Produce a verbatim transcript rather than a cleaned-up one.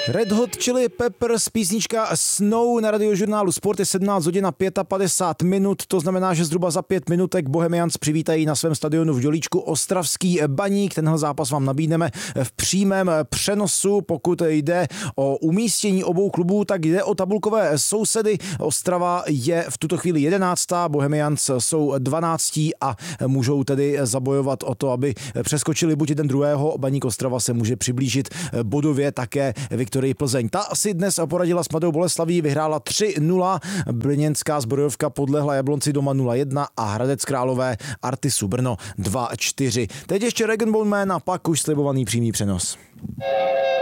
Red Hot Chili Peppers, písnička Snow na Radiožurnálu Sport je sedmnáct hodin a padesát pět minut, to znamená, že zhruba za pět minutek Bohemians přivítají na svém stadionu v Dělíčku ostravský Baník. Tenhle zápas vám nabídneme v přímém přenosu. Pokud jde o umístění obou klubů, tak jde o tabulkové sousedy. Ostrava je v tuto chvíli jedenáctá, Bohemians jsou dvanáctí a můžou tedy zabojovat o to, aby přeskočili buď jeden druhého. Baník Ostrava se může přiblížit bodově také Viktorii Plzeň. Ta si dnes poradila s Mladou Boleslaví, vyhrála tři nula, brněnská zbrojovka podlehla Jablonci doma nula jedna a Hradec Králové Artisu Brno dva čtyři. Teď ještě Rag and Bone Man a pak už slibovaný přímý přenos.